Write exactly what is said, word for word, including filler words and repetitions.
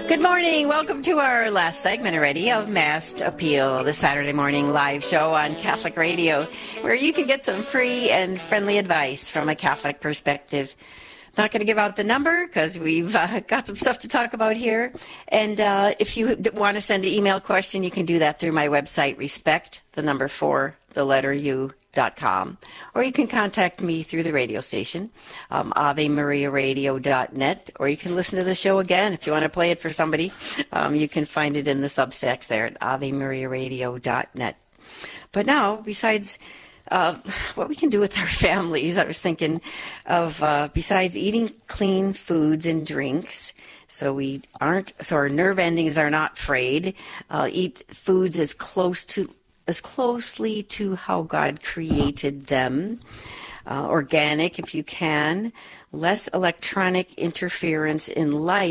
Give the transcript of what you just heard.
Good morning. Welcome to our last segment already of Mass Appeal, the Saturday morning live show on Catholic Radio, where you can get some free and friendly advice from a Catholic perspective. Not going to give out the number because we've uh, got some stuff to talk about here. And uh, if you want to send an email question, you can do that through my website, respect, the number four, the letter U, dot com. Or you can contact me through the radio station, um, ave maria radio dot net, or you can listen to the show again if you want to play it for somebody. Um, you can find it in the Substacks there at ave maria radio dot net. But now, besides Uh, what we can do with our families, I was thinking of, uh, besides eating clean foods and drinks, so we aren't, so our nerve endings are not frayed, uh, eat foods as close to, as closely to how God created them, uh, organic if you can, less electronic interference in life.